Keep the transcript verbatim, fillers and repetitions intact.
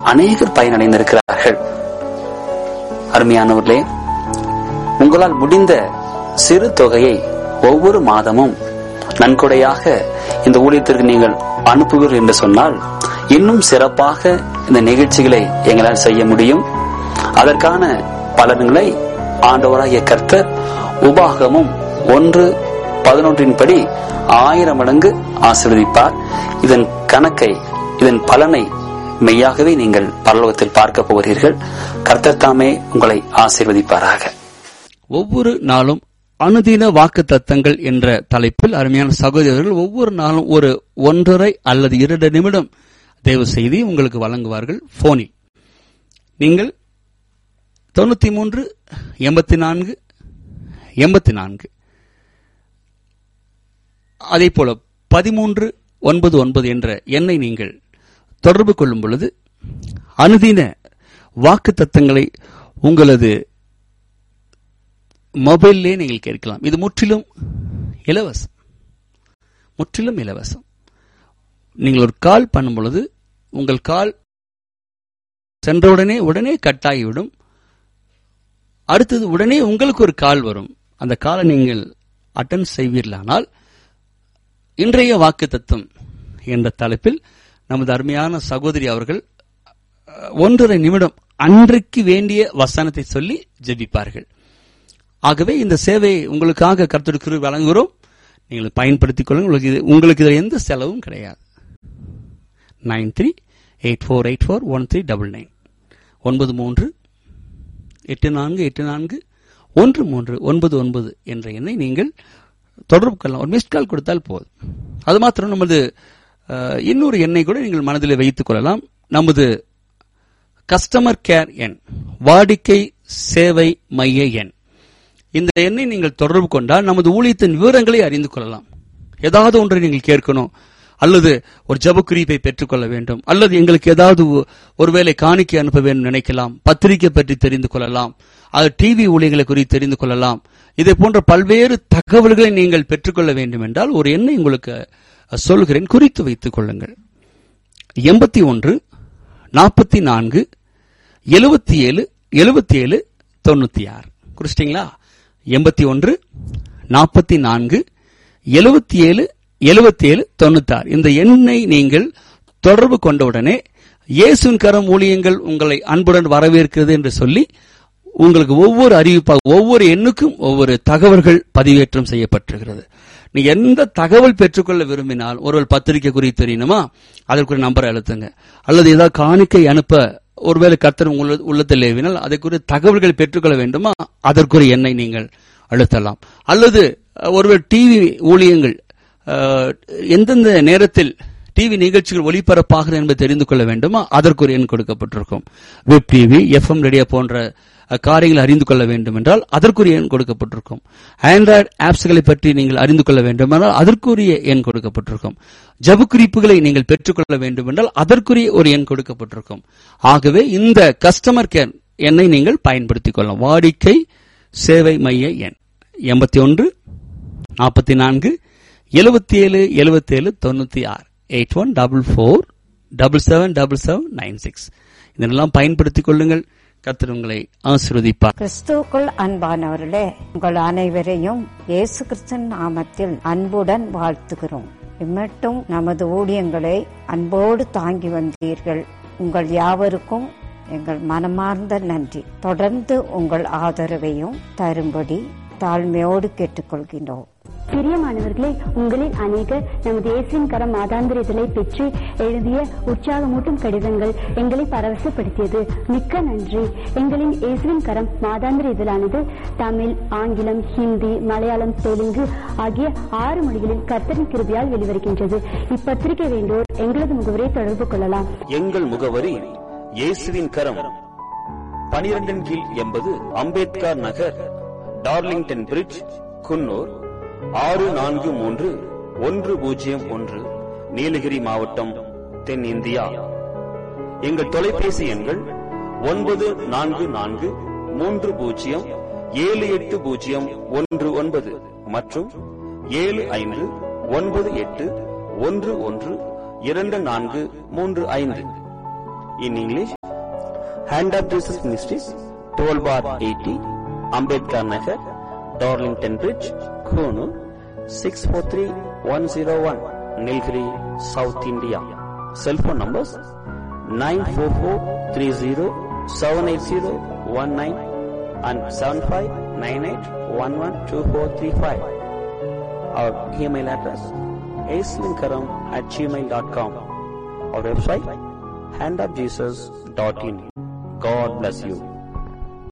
அநேகர் பயனடைந்திருக்கிறார்கள். அருமையானவர்களே, உங்களால் முடிந்த சிறு தொகையை ஒவ்வொரு மாதமும் நன்கொடையாக இந்த ஊழியத்திற்கு நீங்கள் அனுப்புவீர்கள் என்று சொன்னால் இன்னும் சிறப்பாக இந்த நிகழ்ச்சிகளை எங்களால் செய்ய முடியும். அதற்கான பலன்களை ஆண்டவராகிய கர்த்தர் உபாகமும் ஒன்று பதினொன்றின் படி ஆயிரம் மடங்கு ஆசீர்வதிப்பார். இதன் கணக்கை, இதன் பலனை மெய்யாகவே நீங்கள் பரலோகத்தில் பார்க்க போகிறீர்கள். கர்த்தர் தாமே உங்களை ஆசீர்வதிப்பாராக. ஒவ்வொரு நாளும் அனுதின வாக்கு தத்தங்கள் என்ற தலைப்பில் அருமையான சகோதரர்கள் ஒவ்வொரு நாளும் ஒரு ஒன்றரை அல்லது இரண்டு நிமிடம் தேவ செய்தி உங்களுக்கு வழங்குவார்கள். போனில் நீங்கள் தொண்ணூத்தி மூன்று எண்பத்தி நான்கு எண்பத்தி நான்கு அதே போல பதிமூன்று ஒன்பது ஒன்பது என்ற எண்ணை நீங்கள் தொடர்பு கொள்ளும் பொழுது அனுதின வாக்கு தத்தங்களை உங்களது மொபைல்லே நீங்கள் கேட்கலாம். இது முற்றிலும் இலவசம், முற்றிலும் இலவசம். நீங்கள் ஒரு கால் பண்ணும் பொழுது உங்கள் கால் சென்றவுடனே உடனே கட்டாகிவிடும். அடுத்தது உடனே உங்களுக்கு ஒரு கால் வரும். அந்த காலை நீங்கள் அட்டன் செய்வீர்களானால் இன்றைய வாக்கு தத்துவம் என்ற தலைப்பில் நமது அருமையான சகோதரி அவர்கள் ஒன்றரை நிமிடம் அன்றைக்கு வேண்டிய வசனத்தை சொல்லி ஜெபிப்பார்கள். ஆகவே இந்த சேவையை உங்களுக்காக கர்த்தருக்கு வழங்குகிறோம். நீங்கள் பயன்படுத்திக் கொள்ளுங்கள். உங்களுக்கு இதில் எந்த செலவும் கிடையாது. Nine three eight four eight four one three double nine ஒன்பது மூன்று எட்டு நான்கு எட்டு நான்கு ஒன்று மூன்று ஒன்பது ஒன்பது என்ற எண்ணை நீங்கள் தொடர்பு கொள்ளலாம். ஒரு மிஸ்ட் கால் கொடுத்தால் போதும். அது மாத்திரம் நமது இன்னொரு எண்ணை கூட நீங்கள் மனதில் வைத்துக் கொள்ளலாம். நமது கஸ்டமர் கேர் எண், வாடிக்கை சேவை மைய எண். இந்த எண்ணை நீங்கள் தொடர்பு கொண்டால் நமது ஊழியத்தின் விவரங்களை அறிந்து கொள்ளலாம். ஏதாவது ஒன்றை நீங்கள் கேட்கணும், அல்லது ஒரு ஜெப குறிப்பை பெற்றுக்கொள்ள வேண்டும், அல்லது எங்களுக்கு ஏதாவது ஒருவேளை காணிக்கை அனுப்ப வேண்டும் நினைக்கலாம், பத்திரிகை பற்றி தெரிந்து கொள்ளலாம், அது டிவி ஊழியர்களை குறித்து தெரிந்து கொள்ளலாம். இதை போன்ற பல்வேறு தகவல்களை நீங்கள் பெற்றுக்கொள்ள வேண்டும் என்றால் ஒரு எண்ணை உங்களுக்கு சொல்கிறேன், குறித்து வைத்துக் கொள்ளுங்கள். எண்பத்தி ஒன்று நாற்பத்தி நான்கு எழுபத்தி ஏழு எழுபத்தி ஏழு தொண்ணூத்தி ஆறு குறிச்சிட்டீங்களா? எண்பத்தி ஒன்று நாற்பத்தி நான்கு எழுபத்தி ஏழு எழுபத்தி ஏழு தொண்ணூத்தி ஆறு இந்த எண்ணை நீங்கள் தொடர்பு கொண்டவுடனே இயேசுவின் கரம் ஊழியங்கள் உங்களை அன்புடன் வரவேற்கிறது என்று சொல்லி உங்களுக்கு ஒவ்வொரு அறிவிப்பாக ஒவ்வொரு எண்ணுக்கும் ஒவ்வொரு தகவல்கள் பதிவேற்றம் செய்யப்பட்டிருக்கிறது. நீ எந்த தகவல் பெற்றுக்கொள்ள விரும்பினால், ஒருவேளை பத்திரிகை குறித்து தெரியணுமா, அதற்கு ஒரு நம்பரை அழுத்துங்க. அல்லது ஏதாவது காணிக்கை அனுப்ப ஒருவேளை கர்த்தர் உள்ளத்தில் ஏவினால் அதற்குரிய தகவல்கள் பெற்றுக்கொள்ள வேண்டுமா, அதற்குரிய எண்ணை நீங்கள் அழுத்தலாம். அல்லது ஒருவேளை டிவி ஊழியங்கள் எந்தெந்த நேரத்தில் டிவி நிகழ்ச்சிகள் ஒளிபரப்பாகிறது என்பதை தெரிந்து கொள்ள வேண்டுமா, அதற்கு ஒரு எண் கொடுக்கப்பட்டிருக்கும். வெப் டிவி, எஃப்எம் ரேடியோ போன்ற காரியங்களை அறிந்து கொள்ள வேண்டும் என்றால் அதற்குரிய எண் கொடுக்கப்பட்டிருக்கும். ஆண்ட்ராய்டு ஆப்ஸ்களை பற்றி நீங்கள் அறிந்து கொள்ள வேண்டுமென்றால் அதற்குரிய எண் கொடுக்கப்பட்டிருக்கும். ஜெப குறிப்புகளை நீங்கள் பெற்றுக்கொள்ள வேண்டும் என்றால் அதற்குரிய ஒரு எண் கொடுக்கப்பட்டிருக்கும். ஆகவே இந்த கஸ்டமர் கேர் எண்ணை நீங்கள் பயன்படுத்திக் கொள்ளலாம். வாடிக்கை சேவை மைய எண் எண்பத்தி ஒன்று நாற்பத்தி நான்கு எழுபத்தி ஏழு எழுபத்தி ஏழு தொண்ணூத்தி ஆறு eight one double four double seven double seven nine six இதெல்லாம் பயன்படுத்திக் கொள்ளுங்கள். கர்த்தர் உங்களை ஆசீர்வதிப்பார். கிறிஸ்துவுக்குள் அன்பானவர்களே, உங்கள் அனைவரையும் இயேசு கிறிஸ்துவின் நாமத்தில் அன்புடன் வாழ்த்துகிறோம். இம்மட்டும் நமது ஊழியங்களை அன்போடு தாங்கி வந்தீர்கள். உங்கள் யாவருக்கும் எங்கள் மனமார்ந்த நன்றி. தொடர்ந்து உங்கள் ஆதரவையும் தரும்படி தாழ்மையோடு கேட்டுக்கொள்கின்றோம். பிரியமானவர்களே, உங்களில் அநேகர் நமது இயேசுவின் கரம் மாதாந்திர இதழை பெற்று எழுதிய உற்சாகமூட்டும் கடிதங்கள் எங்களை பரவசப்படுத்தியது. மிக்க நன்றி. எங்களின் இயேசுவின் கரம் மாதாந்திர இதழானது தமிழ், ஆங்கிலம், ஹிந்தி, மலையாளம், தெலுங்கு ஆகிய ஆறு மொழிகளில் கர்த்தரின் கிருபையால் வெளிவருகின்றது. இப்பத்திரிகை வேண்டோர் எங்களது முகவரியை தொடர்பு கொள்ளலாம். எங்கள் முகவரி இயேசுவின் கரம், பனிரெண்டின் கீழ் எண்பது அம்பேத்கர் நகர், டார்லிங்டன் பிரிட்ஜ், குன்னூர் ஆறு நான்கு மூன்று ஒன்று பூஜ்ஜியம் ஒன்று, நீலகிரி மாவட்டம், தென் இந்தியா. எங்கள் தொலைபேசி எண்கள் ஒன்பது நான்கு நான்கு மூன்று பூஜ்ஜியம் ஏழு எட்டு பூஜ்ஜியம் ஒன்று ஒன்பது மற்றும் ஏழு ஐந்து ஒன்பது எட்டு ஒன்று ஒன்று இரண்டு நான்கு மூன்று ஐந்து. In English, Hand of Jesus Ministries, twelve bar eighty, Ambedkar Nagar, Darlington Bridge, Konoor, six four three one zero one, Nilgiri, South India. Cell phone numbers nine four four three zero seven eight zero one nine and seven five nine eight one one two four three five. Our email address aislinkaram at gmail dot com. Our website hand of jesus dot in. God bless you.